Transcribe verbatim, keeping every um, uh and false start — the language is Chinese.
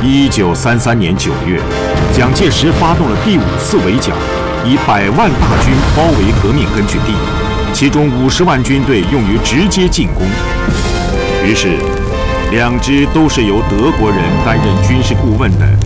一九三三年九月，蒋介石发动了第五次围剿，以百万大军包围革命根据地，其中五十万军队用于直接进攻。于是，两支都是由德国人担任军事顾问的